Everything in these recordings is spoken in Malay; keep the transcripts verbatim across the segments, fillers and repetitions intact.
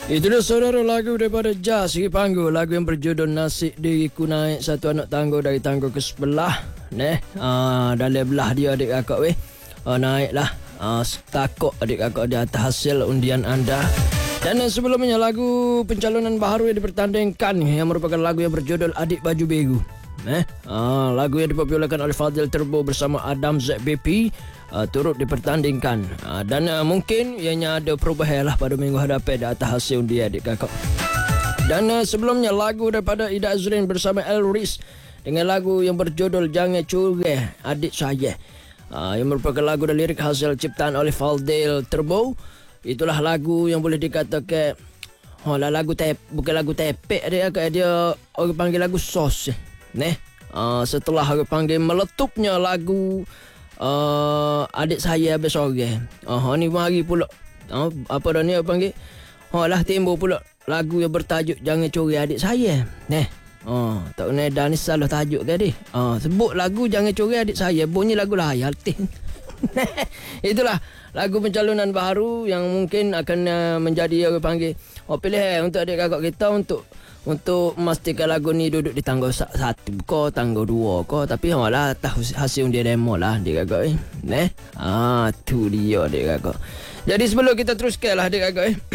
Itu dia saudara, lagu daripada Jas Sigi Panggu, lagu yang berjudul Nasib Diriku Naik. Satu anak tangga dari tangga ke sebelah neh, uh, dalam belah dia adik kakak weh, uh, naiklah uh, takut adik kakak di atas hasil undian anda. Dan uh, sebelumnya lagu pencalonan baru yang dipertandingkan yang merupakan lagu yang berjudul Adik Baju Biru. Eh, uh, lagu yang dipopularkan oleh Fadil Turbo bersama Adam Z B P uh, turut dipertandingkan, uh, dan uh, mungkin ianya ada perubahan lah pada minggu hadapan di atas hasil dia adik kakak. Dan uh, sebelumnya lagu daripada Ida Azrin bersama Elris dengan lagu yang berjudul Jangan Curi Adik Saya, uh, yang merupakan lagu dan lirik hasil ciptaan oleh Fadil Turbo. Itulah lagu yang boleh dikatakan oh lah lagu tep, bukan lagu tepek dia, dia orang panggil lagu sos neh. Uh, setelah orang panggil meletupnya lagu uh, Adik Saya habis sore, uh, ni mari pula uh, apa dah ni orang panggil oh lah timbul pula lagu yang bertajuk Jangan Curi Adik Saya neh. Oh, tak kena dah ni salah tajuk ke dia. Uh, sebut lagu Jangan Curi Adik Saya, bunyi lagu lahir tin. Itulah lagu pencalonan baru yang mungkin akan uh, menjadi orang panggil oh pilihan untuk adik kakak kita untuk untuk memastikan lagu ni duduk di tangga satu ko, tangga dua ko. Tapi malah tahu hasil dia demo lah adik kakak eh. Neh. Ah, tu dia adik kakak. Jadi sebelum kita teruskan lah adik kakak eh.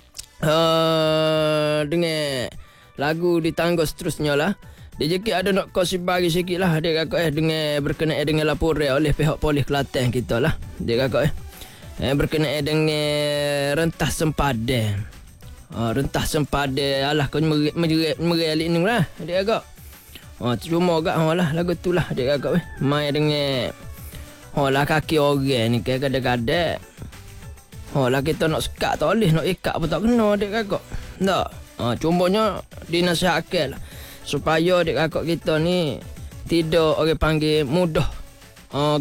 uh, dengan lagu di tangga seterusnya lah. D J K ada nak kongsi bagi sikit lah adik kakak eh, dengan berkenaan dengan laporan oleh pihak polis Kelantan kita lah adik kakak eh. eh berkenaan dengan rentas sempadan. Uh, rentah sempadan alah kau mereal ini lah adik kakak. Oh, cuma agak oh lah lagu tu lah adik kakak weh. Main dengan oh lah kaki orang ni kadang-kadang oh lah kita nak sekat tak boleh, nak ikat pun tak kena adik kakak. Tak. Uh, cumanya dinasihatkan lah supaya adik kakak kita ni tidak orang panggil mudah uh,